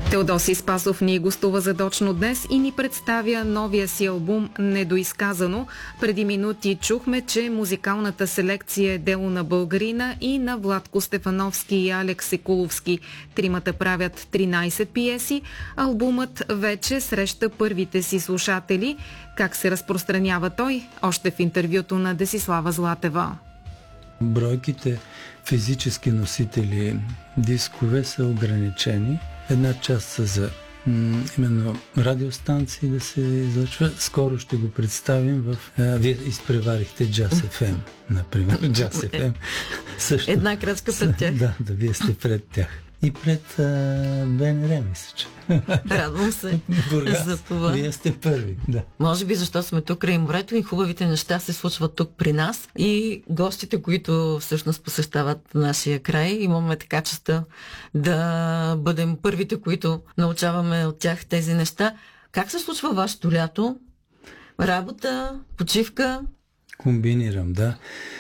Теодоси Спасов ни гостува задочно днес и ни представя новия си албум «Недоизказано». Преди минути чухме, че музикалната селекция е дело на българина и на Владко Стефановски и Алекс Секуловски. Тримата правят 13 пиеси. Албумът вече среща първите си слушатели. Как се разпространява той? Още в интервюто на Десислава Златева. Бройките физически носители дискове са ограничени. Една част са за именно радиостанции да се излъчва. Скоро ще го представим в... Вие изпреварихте Jazz FM, например. Jazz FM. Също. Една крачка пред тях. Да, вие сте пред тях. И пред БНР, мисля, че. Радвам се за това. Вие сте първи, да. Може би, защото сме тук край морето и хубавите неща се случват тук при нас. И гостите, които всъщност посещават нашия край, имаме така честа да бъдем първите, които научаваме от тях тези неща. Как се случва вашето лято? Работа, почивка? Комбинирам, да.